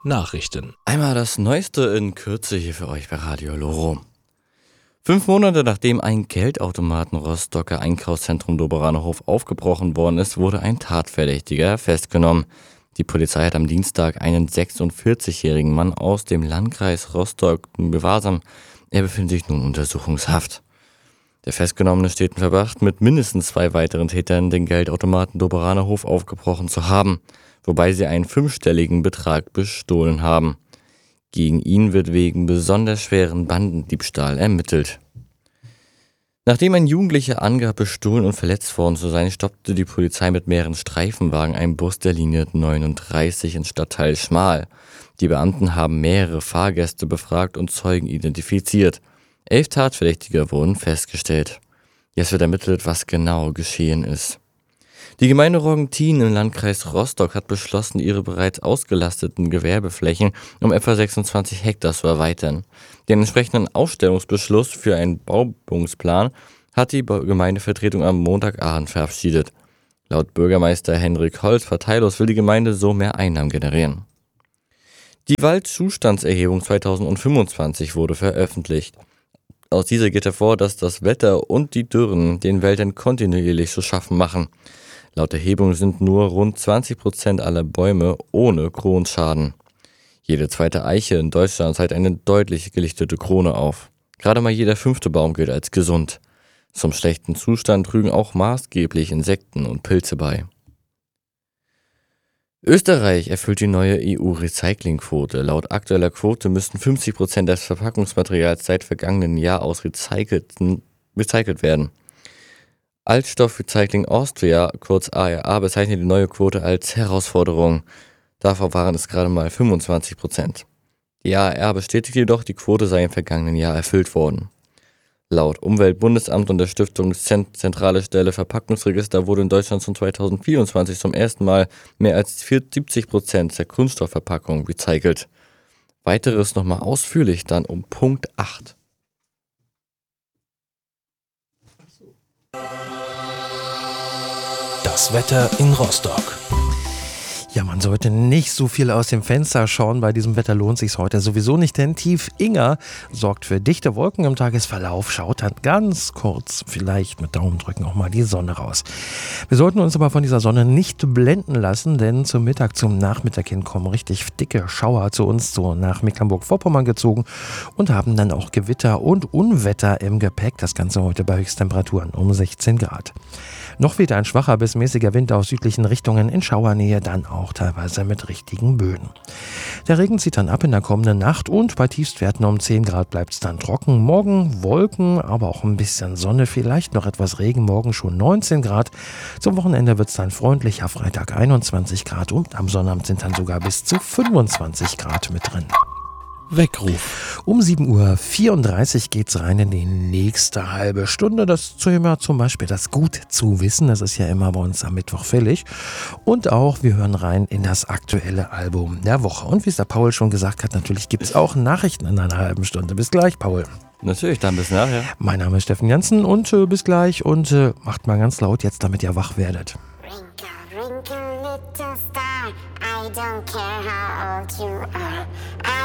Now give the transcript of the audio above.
Nachrichten. Einmal das Neueste in Kürze hier für euch bei Radio Loro. 5 Monate nachdem ein Geldautomaten Rostocker Einkaufszentrum Doberanhof aufgebrochen worden ist, wurde ein Tatverdächtiger festgenommen. Die Polizei hat am Dienstag einen 46-jährigen Mann aus dem Landkreis Rostock in Gewahrsam. Er befindet sich nun in Untersuchungshaft. Der Festgenommene steht in Verdacht, mit mindestens 2 weiteren Tätern den Geldautomaten Doberanhof aufgebrochen zu haben, wobei sie einen 5-stelligen Betrag bestohlen haben. Gegen ihn wird wegen besonders schweren Bandendiebstahl ermittelt. Nachdem ein Jugendlicher angab, bestohlen und verletzt worden zu sein, stoppte die Polizei mit mehreren Streifenwagen einen Bus der Linie 39 in Stadtteil Schmal. Die Beamten haben mehrere Fahrgäste befragt und Zeugen identifiziert. 11 Tatverdächtige wurden festgestellt. Jetzt wird ermittelt, was genau geschehen ist. Die Gemeinde Roggentin im Landkreis Rostock hat beschlossen, ihre bereits ausgelasteten Gewerbeflächen um etwa 26 Hektar zu erweitern. Den entsprechenden Aufstellungsbeschluss für einen Bauungsplan hat die Gemeindevertretung am Montagabend verabschiedet. Laut Bürgermeister Henrik Holz parteilos will die Gemeinde so mehr Einnahmen generieren. Die Waldzustandserhebung 2025 wurde veröffentlicht. Aus dieser geht hervor, dass das Wetter und die Dürren den Wäldern kontinuierlich zu schaffen machen. Laut Erhebung sind nur rund 20% aller Bäume ohne Kronschaden. Jede zweite Eiche in Deutschland zeigt eine deutlich gelichtete Krone auf. Gerade mal jeder 5. Baum gilt als gesund. Zum schlechten Zustand trügen auch maßgeblich Insekten und Pilze bei. Österreich erfüllt die neue EU-Recyclingquote. Laut aktueller Quote müssten 50% des Verpackungsmaterials seit vergangenen Jahr aus recycelt werden. Altstoff Recycling Austria, kurz ARA, bezeichnet die neue Quote als Herausforderung. Davor waren es gerade mal 25%. Die ARA bestätigt jedoch, die Quote sei im vergangenen Jahr erfüllt worden. Laut Umweltbundesamt und der Stiftung Zentrale Stelle Verpackungsregister wurde in Deutschland zum 2024 zum ersten Mal mehr als 70% der Kunststoffverpackungen recycelt. Weiteres nochmal ausführlich dann um Punkt 8. Das Wetter in Rostock. Ja, man sollte nicht so viel aus dem Fenster schauen. Bei diesem Wetter lohnt sich's heute sowieso nicht, denn Tief Inga sorgt für dichte Wolken im Tagesverlauf, schaut dann ganz kurz, vielleicht mit Daumendrücken auch mal die Sonne raus. Wir sollten uns aber von dieser Sonne nicht blenden lassen, denn zum Mittag, zum Nachmittag hin kommen richtig dicke Schauer zu uns so nach Mecklenburg-Vorpommern gezogen und haben dann auch Gewitter und Unwetter im Gepäck. Das Ganze heute bei Höchsttemperaturen um 16 Grad. Noch weht ein schwacher bis mäßiger Wind aus südlichen Richtungen in Schauernähe, dann auch teilweise mit richtigen Böen. Der Regen zieht dann ab in der kommenden Nacht und bei Tiefstwerten um 10 Grad bleibt es dann trocken. Morgen Wolken, aber auch ein bisschen Sonne, vielleicht noch etwas Regen, morgen schon 19 Grad. Zum Wochenende wird es dann freundlicher, Freitag 21 Grad und am Sonnabend sind dann sogar bis zu 25 Grad mit drin. Weckruf. Um 7.34 Uhr geht's rein in die nächste halbe Stunde. Das Thema zum Beispiel das Gut zu wissen. Das ist ja immer bei uns am Mittwoch fällig. Und auch, wir hören rein in das aktuelle Album der Woche. Und wie es der Paul schon gesagt hat, natürlich gibt's auch Nachrichten in einer halben Stunde. Bis gleich, Paul. Natürlich, dann bis nachher. Mein Name ist Steffen Jansen und bis gleich. Und macht mal ganz laut jetzt, damit ihr wach werdet. Wrinkle, wrinkle, little star, I don't care how old you are.